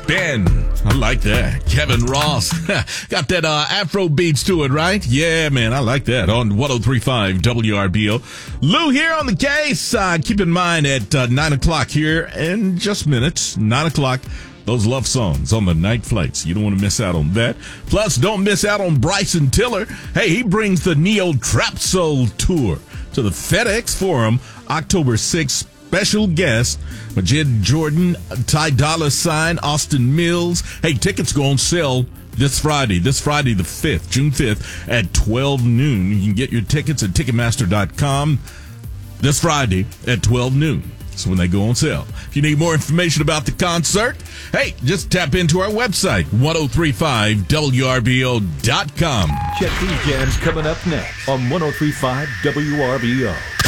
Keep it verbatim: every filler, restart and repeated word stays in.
Ben. I like that. Kevin Ross. Got that uh, Afro beats to it, right? Yeah, man, I like that. On one oh three point five W R B O. Lou here on the case. Uh, keep in mind at uh, nine o'clock here in just minutes, nine o'clock, those love songs on the night flights. You don't want to miss out on that. Plus, don't miss out on Bryson Tiller. Hey, he brings the Neo Trap Soul Tour to the FedEx Forum October sixth. Special guest, Majid Jordan, Ty Dolla Sign, Austin Mills. Hey, tickets go on sale this Friday, this Friday the fifth, June fifth at twelve noon. You can get your tickets at Ticketmaster dot com this Friday at twelve noon. So when they go on sale. If you need more information about the concert, hey, just tap into our website, ten thirty-five W R B O dot com. Check these jams coming up next on ten thirty-five W R B O.